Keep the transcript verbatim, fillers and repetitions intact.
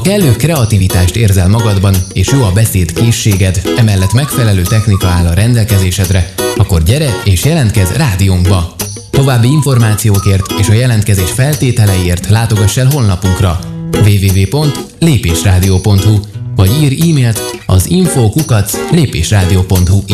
kellő kreativitást érzel magadban, és jó a beszéd készséged, emellett megfelelő technika áll a rendelkezésedre, akkor gyere és jelentkezz rádiónkba! További információkért és a jelentkezés feltételeiért látogass el honlapunkra double-u double-u double-u pont lépésrádió pont hu vagy írj e-mailt az info kukac lépésrádió pont hu